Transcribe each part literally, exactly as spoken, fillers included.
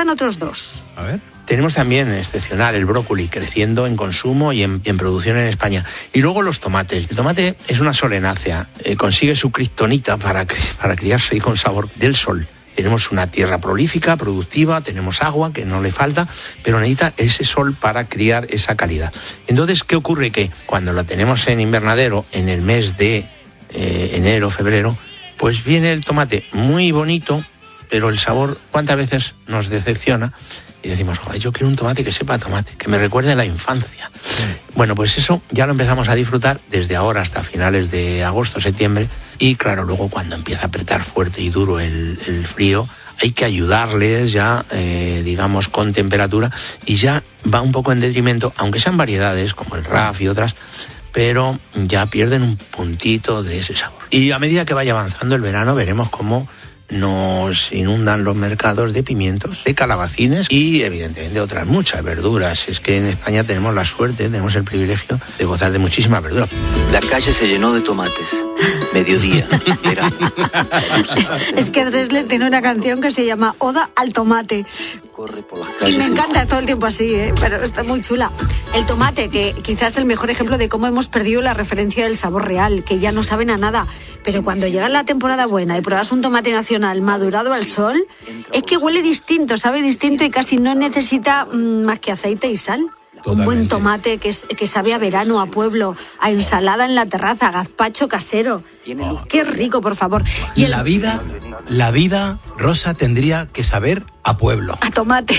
van otros dos. A ver. Tenemos también, excepcional, el brócoli, creciendo en consumo y en, en producción en España. Y luego los tomates. El tomate es una solenácea, eh, consigue su kriptonita para, para criarse y con sabor del sol. Tenemos una tierra prolífica, productiva, tenemos agua, que no le falta, pero necesita ese sol para criar esa calidad. Entonces, ¿qué ocurre? Que cuando lo tenemos en invernadero, en el mes de eh, enero, febrero, pues viene el tomate muy bonito, pero el sabor, ¿cuántas veces nos decepciona? Y decimos, joder, yo quiero un tomate que sepa tomate, que me recuerde a la infancia. Sí. Bueno, pues eso ya lo empezamos a disfrutar desde ahora hasta finales de agosto, septiembre. Y claro, luego cuando empieza a apretar fuerte y duro el, el frío, hay que ayudarles ya, eh, digamos, con temperatura. Y ya va un poco en detrimento, aunque sean variedades como el R A F y otras, pero ya pierden un puntito de ese sabor. Y a medida que vaya avanzando el verano, veremos cómo nos inundan los mercados de pimientos, de calabacines y evidentemente otras muchas verduras. Es que en España tenemos la suerte, tenemos el privilegio de gozar de muchísimas verduras. La calle se llenó de tomates. Mediodía. Era. Es que Dressler tiene una canción que se llama Oda al tomate. Y me encanta, es todo el tiempo así, ¿eh? Pero está muy chula. El tomate, que quizás es el mejor ejemplo de cómo hemos perdido la referencia del sabor real, que ya no saben a nada. Pero cuando llega la temporada buena y pruebas un tomate nacional madurado al sol, es que huele distinto, sabe distinto y casi no necesita mmm, más que aceite y sal. Totalmente. Un buen tomate que, es, que sabe a verano, a pueblo, a ensalada en la terraza, a gazpacho casero. Oh. Qué rico, por favor. Y el... la vida, la vida, Rosa, tendría que saber a pueblo. A tomate.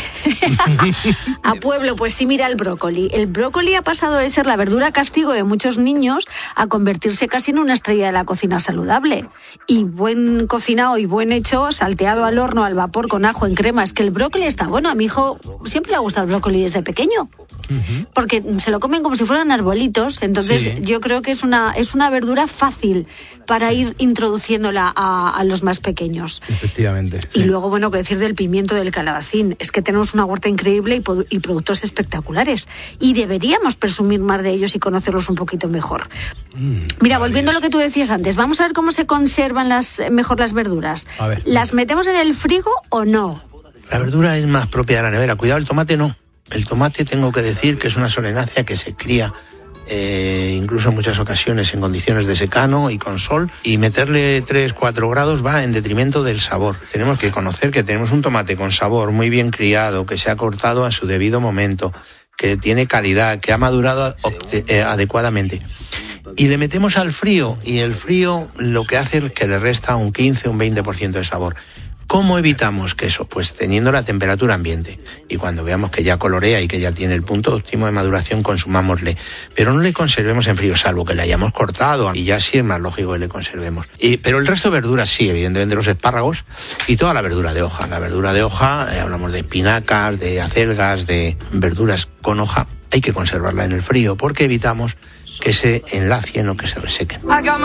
A pueblo, pues sí, mira el brócoli. El brócoli ha pasado de ser la verdura castigo de muchos niños a convertirse casi en una estrella de la cocina saludable. Y buen cocinado y buen hecho, salteado al horno, al vapor, con ajo, en crema. Es que el brócoli está bueno. A mi hijo siempre le ha gustado el brócoli desde pequeño. Uh-huh. Porque se lo comen como si fueran arbolitos. Entonces sí. Yo creo que es una, es una verdura fácil para ir introduciéndola a, a los más pequeños. Efectivamente. Y sí. Luego, bueno, qué decir del pimiento, del calabacín. Es que tenemos una huerta increíble y, po- y productos espectaculares. Y deberíamos presumir más de ellos y conocerlos un poquito mejor. Mm, Mira, volviendo a lo que tú decías antes, vamos a ver cómo se conservan las, mejor las verduras. A ver. ¿Las metemos en el frigo o no? La verdura es más propia de la nevera. Cuidado, el tomate no. El tomate tengo que decir que es una solenácea que se cría Eh, incluso en muchas ocasiones en condiciones de secano y con sol, y meterle tres, cuatro grados va en detrimento del sabor. Tenemos que conocer que tenemos un tomate con sabor, muy bien criado, que se ha cortado a su debido momento, que tiene calidad, que ha madurado opte- eh, adecuadamente. Y le metemos al frío, y el frío lo que hace es que le resta un quince, un veinte por ciento de sabor. ¿Cómo evitamos que eso? Pues teniendo la temperatura ambiente. Y cuando veamos que ya colorea y que ya tiene el punto óptimo de maduración, consumámosle. Pero no le conservemos en frío, salvo que le hayamos cortado. Y ya sí es más lógico que le conservemos. Y, pero el resto de verduras sí, evidentemente los espárragos y toda la verdura de hoja. La verdura de hoja, eh, hablamos de espinacas, de acelgas, de verduras con hoja. Hay que conservarla en el frío porque evitamos que se enlacien o que se resequen.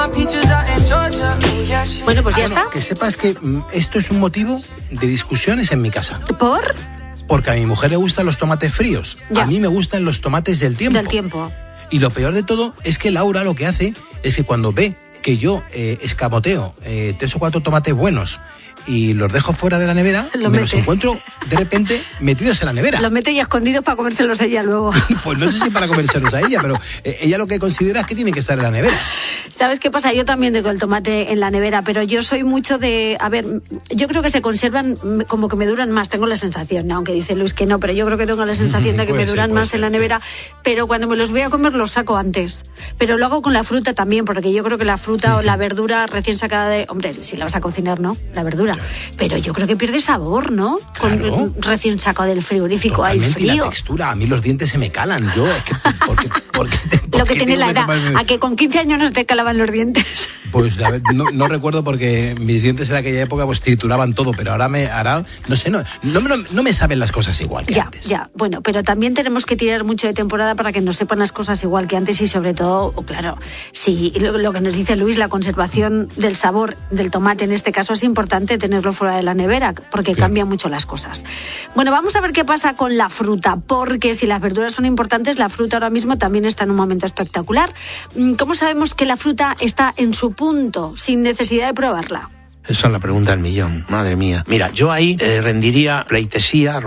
Bueno, pues ya ah, está. No, que sepas que mm, esto es un motivo de discusiones en mi casa. ¿Por? Porque a mi mujer le gustan los tomates fríos. Ya. A mí me gustan los tomates del tiempo. Del tiempo. Y lo peor de todo es que Laura lo que hace es que cuando ve que yo eh, escamoteo eh, tres o cuatro tomates buenos y los dejo fuera de la nevera, lo me mete. los encuentro de repente metidos en la nevera. Los mete ya escondidos para comérselos ella luego. Pues no sé si para comérselos a ella, pero eh, ella lo que considera es que tienen que estar en la nevera. ¿Sabes qué pasa? Yo también dejo el tomate en la nevera, pero yo soy mucho de... A ver, yo creo que se conservan como que me duran más, tengo la sensación, aunque dice Luis que no, pero yo creo que tengo la sensación de que me duran ser, más ser, en la nevera, sí. Pero cuando me los voy a comer los saco antes. Pero lo hago con la fruta también, porque yo creo que la fruta o la verdura recién sacada de... Hombre, si la vas a cocinar, ¿no? La verdura. Pero yo creo que pierde sabor, ¿no? Claro. Con, recién sacado del frigorífico, hay frío. Y la textura, a mí los dientes se me calan. Yo, es que... Porque, porque, porque lo que tiene la edad, tomarme... a que con quince años no te calaban los dientes. Pues a ver, no, no recuerdo porque mis dientes en aquella época pues trituraban todo, pero ahora me hará, no sé, no, no, no, no me saben las cosas igual que ya, antes. Ya, bueno, pero también tenemos que tirar mucho de temporada para que nos sepan las cosas igual que antes y sobre todo, claro, sí, lo, lo que nos dice Luis, la conservación del sabor del tomate en este caso es importante tenerlo fuera de la nevera porque sí. Cambia mucho las cosas. Bueno, vamos a ver qué pasa con la fruta, porque si las verduras son importantes, la fruta ahora mismo también está en un momento espectacular. ¿Cómo sabemos que la fruta está en su punto, sin necesidad de probarla? Esa es la pregunta del millón, madre mía. Mira, yo ahí eh, rendiría pleitesía